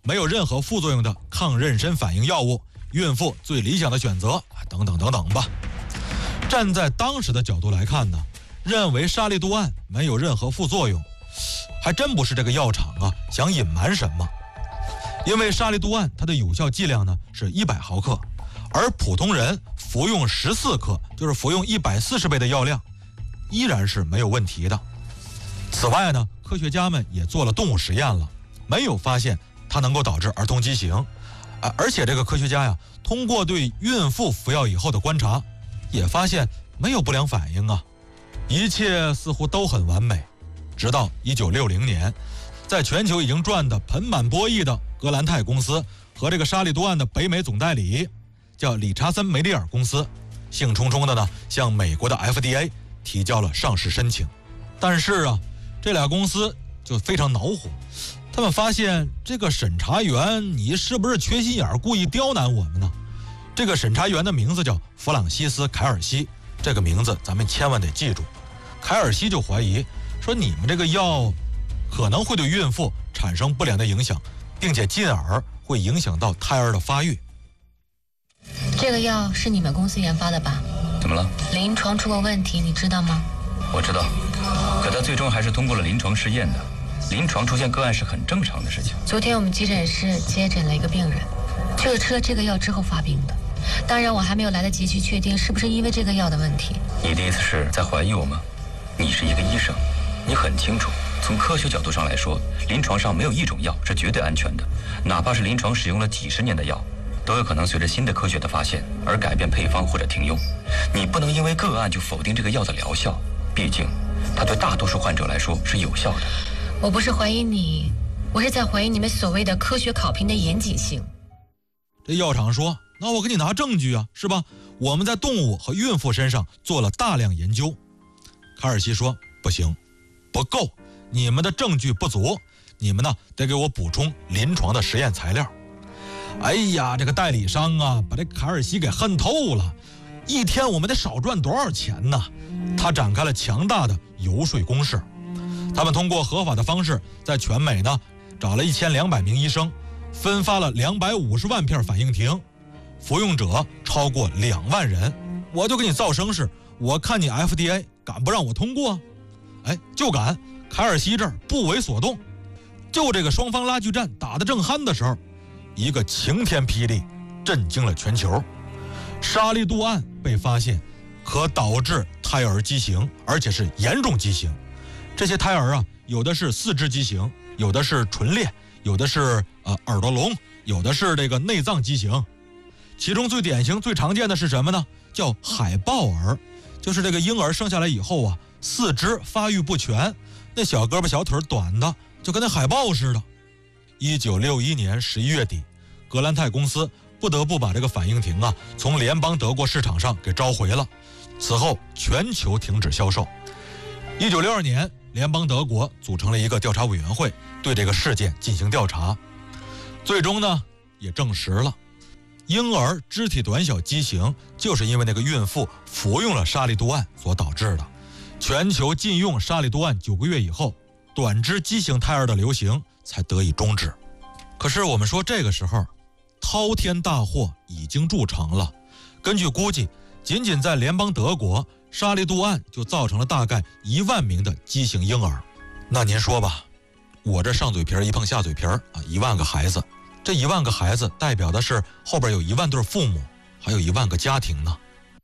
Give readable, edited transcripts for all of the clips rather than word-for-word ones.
没有任何副作用的抗妊娠反应药物，孕妇最理想的选择等等等等吧。站在当时的角度来看呢，认为沙利度胺没有任何副作用，还真不是这个药厂想隐瞒什么。因为沙利度胺它的有效剂量呢是100毫克，而普通人服用14克，就是服用140倍的药量，依然是没有问题的。此外呢，科学家们也做了动物实验了，没有发现它能够导致儿童畸形。而且这个科学家通过对孕妇服药以后的观察，也发现没有不良反应一切似乎都很完美。直到1960年，在全球已经赚得盆满钵溢的格兰泰公司和这个沙利度胺的北美总代理叫理查森梅利尔公司，兴冲冲的呢向美国的 FDA 提交了上市申请。但是这俩公司就非常恼火，他们发现这个审查员你是不是缺心眼故意刁难我们呢？这个审查员的名字叫弗朗西斯·凯尔西，这个名字咱们千万得记住。凯尔西就怀疑说，你们这个药可能会对孕妇产生不良的影响，并且进而会影响到胎儿的发育。 这个药是你们公司研发的吧？ 怎么了？ 临床出过问题，你知道吗？ 我知道，可他最终还是通过了临床试验的。临床出现个案是很正常的事情。 昨天我们急诊室接诊了一个病人，就是吃了这个药之后发病的。当然我还没有来得及去确定是不是因为这个药的问题。 你的意思是在怀疑我吗？你是一个医生，你很清楚，从科学角度上来说，临床上没有一种药是绝对安全的，哪怕是临床使用了几十年的药，都有可能随着新的科学的发现而改变配方或者停用。你不能因为个案就否定这个药的疗效，毕竟它对大多数患者来说是有效的。 我不是怀疑你，我是在怀疑你们所谓的科学考评的严谨性。 这药厂说，那我给你拿证据是吧？我们在动物和孕妇身上做了大量研究。卡尔西说，不行，不够，你们的证据不足，你们呢得给我补充临床的实验材料。哎呀，这个代理商把这卡尔西给恨透了，一天我们得少赚多少钱呢？他展开了强大的游说攻势。他们通过合法的方式，在全美呢找了1200名医生，分发了250万片反应停，服用者超过2万人。我就给你造声势，我看你 FDA 敢不让我通过？就敢。凯尔西这儿不为所动。就这个双方拉锯战打得正酣的时候，一个晴天霹雳震惊了全球。沙利度胺被发现可导致胎儿畸形，而且是严重畸形。这些胎儿有的是四肢畸形，有的是唇裂，有的是耳朵聋，有的是这个内脏畸形。其中最典型最常见的是什么呢？叫海豹儿，就是这个婴儿生下来以后四肢发育不全，那小胳膊小腿短的就跟那海豹似的。1961年11月底，格兰泰公司不得不把这个反应停从联邦德国市场上给召回了，此后全球停止销售。1962年，联邦德国组成了一个调查委员会，对这个事件进行调查。最终呢，也证实了婴儿肢体短小畸形就是因为那个孕妇服用了沙利度胺所导致的。全球禁用沙利度胺9个月以后，短肢畸形胎儿的流行才得以终止。可是我们说这个时候滔天大祸已经铸成了，根据估计，仅仅在联邦德国，沙利度胺就造成了大概1万名的畸形婴儿。那您说吧，我这上嘴皮一碰下嘴皮1万个孩子，这1万个孩子代表的是后边有1万对父母，还有1万个家庭呢。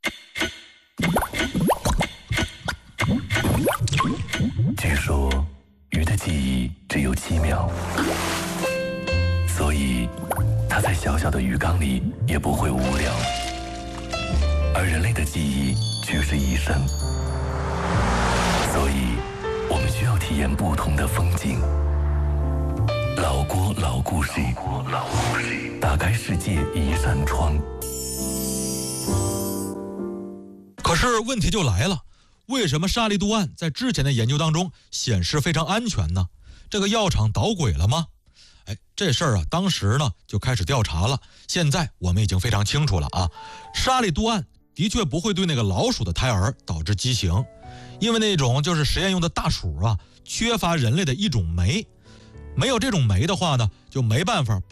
据说鱼的记忆只有7秒，所以它在小小的鱼缸里也不会无聊，而人类的记忆却是一生，所以我们需要体验不同的风景。老郭老故事，打开世界一扇窗。 可是问题就来了，为什么沙利度胺在之前的研究当中显示非常安全呢？这个药厂捣鬼了吗？这事儿当时呢就开始调查了。现在我们已经非常清楚了沙利度胺的确不会对那个老鼠的胎儿导致畸形，因为那种就是实验用的大鼠缺乏人类的一种酶，没有这种酶的话呢，就没办法